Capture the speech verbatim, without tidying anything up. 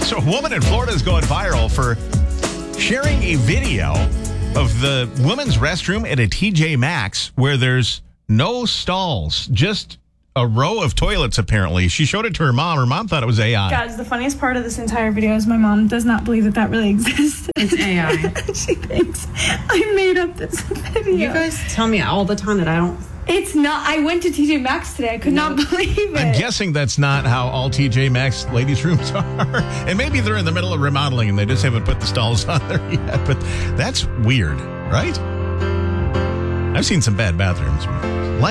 So a woman in Florida is going viral for sharing a video of the women's restroom at a T J Maxx where there's no stalls, just a row of toilets, apparently. She showed it to her mom. Her mom thought it was A I. Guys, the funniest part of this entire video is my mom does not believe that that really exists. It's A I. She thinks I made up this video. You guys tell me all the time that I don't. It's not. I went to T J Maxx today. I could No. not believe it. I'm guessing that's not how all T J Maxx ladies' rooms are. And maybe they're in the middle of remodeling and they just haven't put the stalls on there yet. But that's weird, right? I've seen some bad bathrooms.